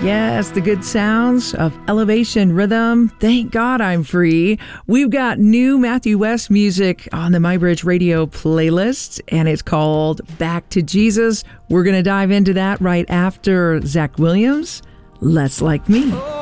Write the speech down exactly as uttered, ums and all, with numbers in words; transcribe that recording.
Yes, the good sounds of Elevation Rhythm. Thank God I'm free. We've got new Matthew West music on the MyBridge Radio playlist, and it's called Back to Jesus. We're going to dive into that right after Zach Williams, Less Like Me.